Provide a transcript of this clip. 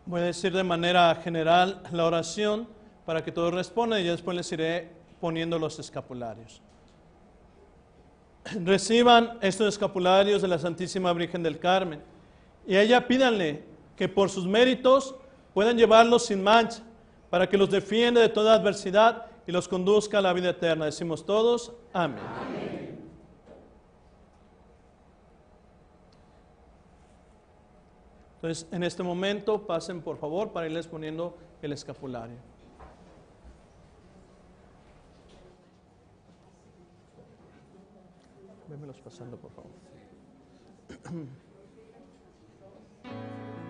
Voy a decir de manera general la oración para que todos respondan y ya después les iré poniendo los escapularios. Reciban estos escapularios de la Santísima Virgen del Carmen y a ella pídanle que por sus méritos puedan llevarlos sin mancha para que los defienda de toda adversidad y los conduzca a la vida eterna. Decimos todos, amén. Amén. Entonces, en este momento, pasen por favor para irles poniendo el escapulario. Vémelos pasando, por favor.